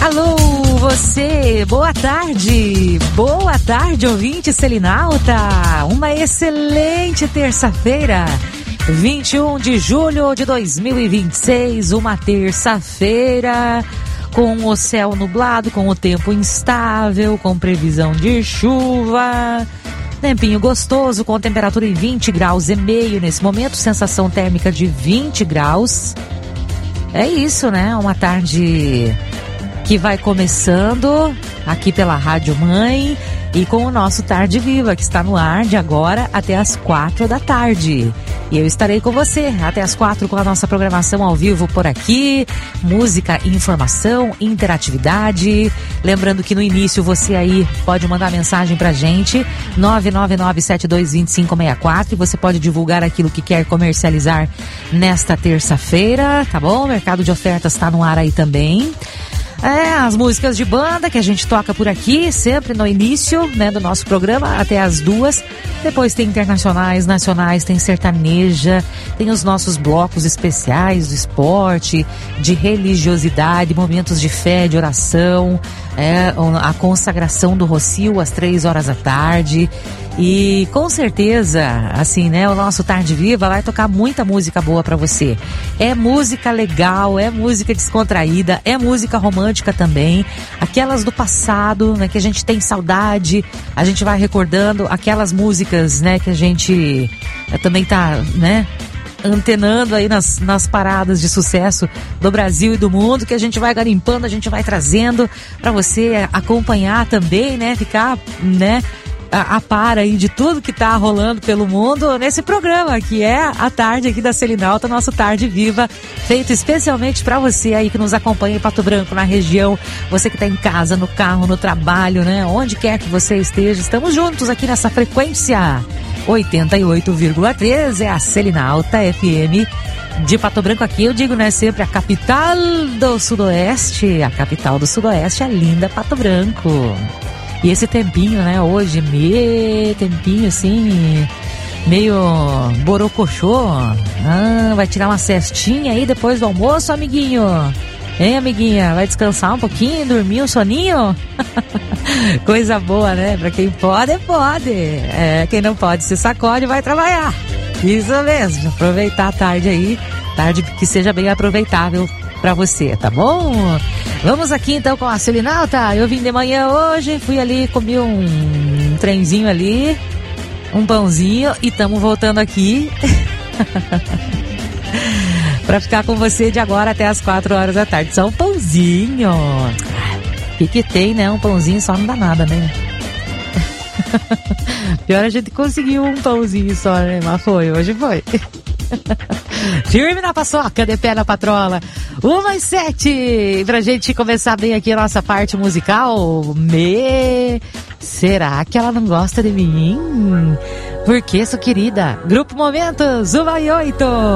Alô, você, boa tarde, ouvinte selinalta, uma excelente terça-feira, 21 de julho de 2026, uma terça-feira com o céu nublado, com o tempo instável, com previsão de chuva, tempinho gostoso, com temperatura em 20 graus e meio nesse momento, sensação térmica de 20 graus, é isso, né, uma tarde que vai começando aqui pela Rádio Mãe e com o nosso Tarde Viva, que está no ar de agora até as 4 da tarde. E eu estarei com você até as 4 com a nossa programação ao vivo por aqui, música, informação, interatividade. Lembrando que no início você aí pode mandar mensagem pra gente, 999722564, e você pode divulgar aquilo que quer comercializar nesta terça-feira, tá bom? O mercado de ofertas está no ar aí também. As músicas de banda que a gente toca por aqui, sempre no início, né, do nosso programa, até as 2. Depois tem internacionais, nacionais, tem sertaneja, tem os nossos blocos especiais do esporte, de religiosidade, momentos de fé, de oração, a consagração do Rocio às 3 horas da tarde. E com certeza, assim, né, o nosso Tarde Viva vai tocar muita música boa pra você. É música legal, é música descontraída, é música romântica também. Aquelas do passado, né, que a gente tem saudade, a gente vai recordando aquelas músicas, né, que a gente também tá, né, antenando aí nas paradas de sucesso do Brasil e do mundo, que a gente vai garimpando, a gente vai trazendo pra você acompanhar também, né, ficar, né, a par aí de tudo que tá rolando pelo mundo nesse programa, que é a tarde aqui da Selinalta, nosso Tarde Viva, feito especialmente para você aí que nos acompanha em Pato Branco, na região, você que tá em casa, no carro, no trabalho, né, onde quer que você esteja, estamos juntos aqui nessa frequência 88,3, é a Selinalta FM de Pato Branco. Aqui eu digo, né, sempre a capital do Sudoeste, a linda Pato Branco. E esse tempinho, né, hoje, tempinho assim, meio borocochô. Vai tirar uma cestinha aí depois do almoço, amiguinho? Hein, amiguinha? Vai descansar um pouquinho, dormir um soninho? Coisa boa, né? Pra quem pode, pode. Quem não pode se sacode, vai trabalhar. Isso mesmo, aproveitar a tarde aí, tarde que seja bem aproveitável pra você, tá bom? Vamos aqui então com a Selinalta. Eu vim de manhã hoje, fui ali, comi um trenzinho ali, um pãozinho e estamos voltando aqui pra ficar com você de agora até as 4 horas da tarde. Só um pãozinho. O que tem, né? Um pãozinho só não dá nada, né? Pior a gente conseguiu um pãozinho só, né? Mas hoje foi. Firme na paçoca, de pé na patrola. 1h07, pra gente começar bem aqui a nossa parte musical. Será que ela não gosta de mim? Por que, sua querida? Grupo Momentos, 1h08.